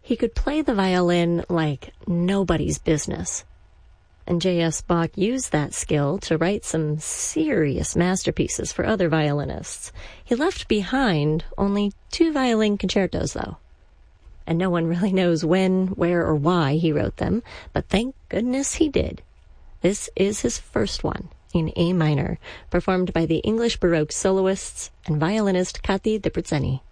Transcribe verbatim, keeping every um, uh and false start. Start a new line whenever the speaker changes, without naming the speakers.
He could play the violin like nobody's business. And J S. Bach used that skill to write some serious masterpieces for other violinists. He left behind only two violin concertos, though. And no one really knows when, where, or why he wrote them, but thank goodness he did. This is his first one, in A minor, performed by the English Baroque soloists and violinist Kati Debreceni.